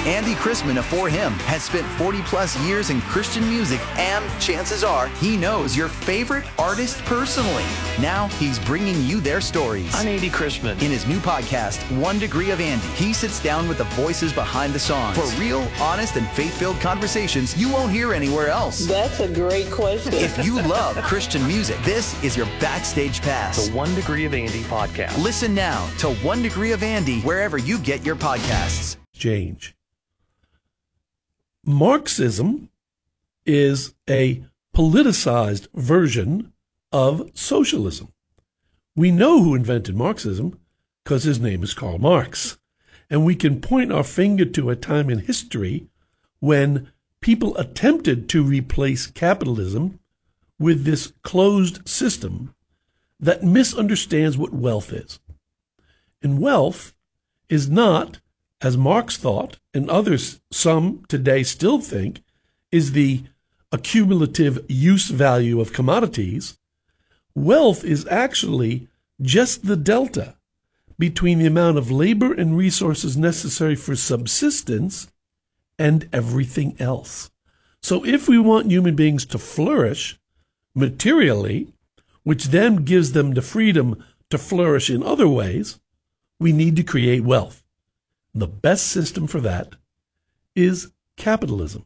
Andy Chrisman of For Him has spent 40 plus years in Christian music, and chances are he knows your favorite artist personally. Now he's bringing you their stories. I'm Andy Chrisman. In his new podcast, 1 Degree of Andy, he sits down with the voices behind the songs for real, honest, and faith-filled conversations you won't hear anywhere else. That's a great question. If you love Christian music, this is your backstage pass. The 1 Degree of Andy podcast. Listen now to 1 Degree of Andy wherever you get your podcasts. Change. Marxism is a politicized version of socialism. We know who invented Marxism because his name is Karl Marx. And we can point our finger to a time in history when people attempted to replace capitalism with this closed system that misunderstands what wealth is. And wealth is not, as Marx thought, and others, some today still think, is the accumulative use value of commodities. Wealth is actually just the delta between the amount of labor and resources necessary for subsistence and everything else. So if we want human beings to flourish materially, which then gives them the freedom to flourish in other ways, we need to create wealth. The best system for that is capitalism.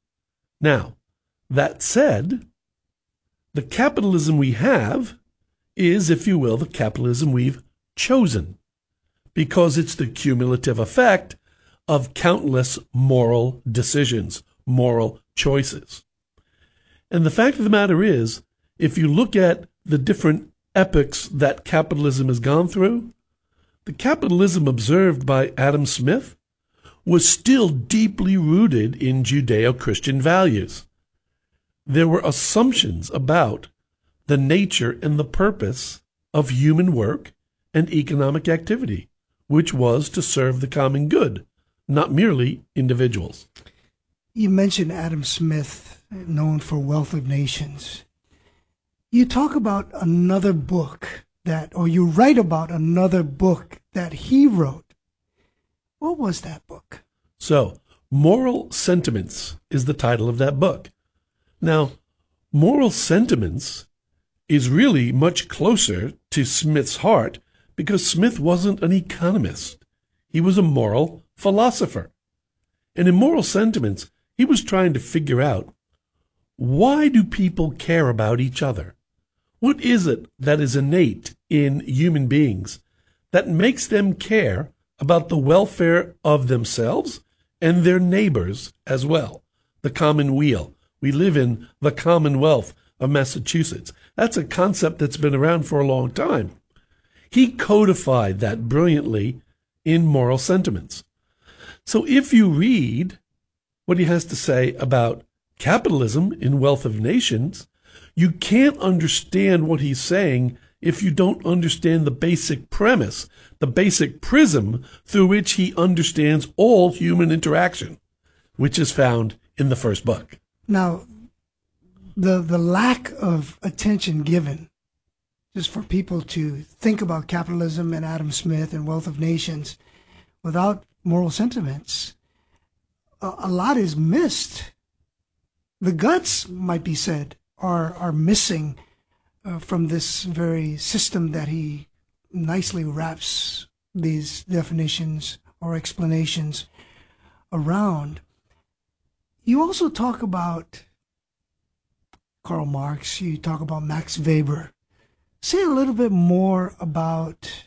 Now, that said, the capitalism we have is, if you will, the capitalism we've chosen, because it's the cumulative effect of countless moral decisions, moral choices. And the fact of the matter is, if you look at the different epochs that capitalism has gone through, the capitalism observed by Adam Smith was still deeply rooted in Judeo-Christian values. There were assumptions about the nature and the purpose of human work and economic activity, which was to serve the common good, not merely individuals. You mentioned Adam Smith, known for Wealth of Nations. You talk about another book you write about another book that he wrote. What was that book? So, Moral Sentiments is the title of that book. Now, Moral Sentiments is really much closer to Smith's heart because Smith wasn't an economist. He was a moral philosopher. And in Moral Sentiments, he was trying to figure out, why do people care about each other? What is it that is innate in human beings that makes them care about the welfare of themselves and their neighbors as well? The common weal. We live in the Commonwealth of Massachusetts. That's a concept that's been around for a long time. He codified that brilliantly in Moral Sentiments. So if you read what he has to say about capitalism in Wealth of Nations, you can't understand what he's saying if you don't understand the basic premise, the basic prism through which he understands all human interaction, which is found in the first book. Now, the lack of attention given just for people to think about capitalism and Adam Smith and Wealth of Nations without Moral Sentiments, a lot is missed. The guts, might be said, are missing from this very system that he nicely wraps these definitions or explanations around. You also talk about Karl Marx, you talk about Max Weber. Say a little bit more about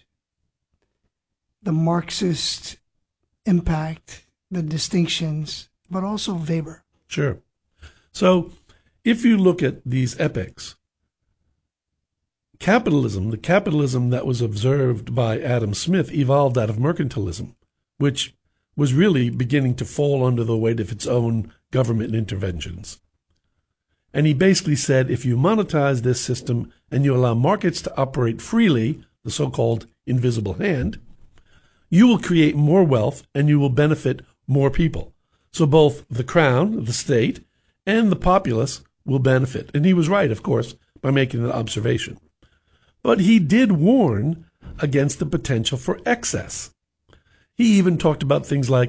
the Marxist impact, the distinctions, but also Weber. Sure. So if you look at these epochs, capitalism, the capitalism that was observed by Adam Smith, evolved out of mercantilism, which was really beginning to fall under the weight of its own government interventions. And he basically said, if you monetize this system and you allow markets to operate freely, the so-called invisible hand, you will create more wealth and you will benefit more people. So both the crown, the state, and the populace will benefit. And he was right, of course, by making that observation. But he did warn against the potential for excess. He even talked about things like